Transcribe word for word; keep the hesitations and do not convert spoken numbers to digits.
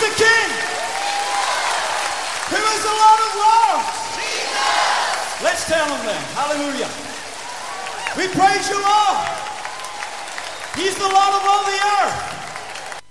the King? Who is the Lord of Lords? Jesus! Let's tell him then. Hallelujah. We praise you, Lord. He's the Lord of all the earth.